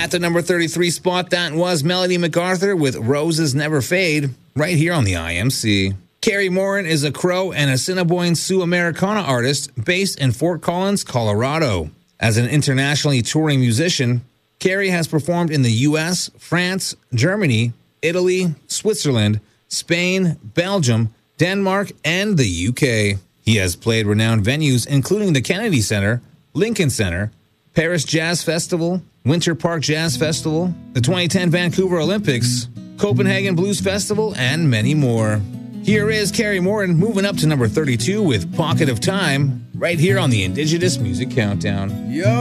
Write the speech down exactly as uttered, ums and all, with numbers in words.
At the number thirty-three spot, that was Melody MacArthur with Roses Never Fade, right here on the I M C. Carrie Morin is a Crow and Assiniboine Sioux Americana artist based in Fort Collins, Colorado. As an internationally touring musician, Carrie has performed in the U S, France, Germany, Italy, Switzerland, Spain, Belgium, Denmark, and the U K. He has played renowned venues including the Kennedy Center, Lincoln Center, Paris Jazz Festival, Winter Park Jazz Festival, the twenty ten Vancouver Olympics, Copenhagen Blues Festival, and many more. Here is Carrie Morin moving up to number thirty-two with Pocket of Time, right here on the Indigenous Music Countdown. Yo!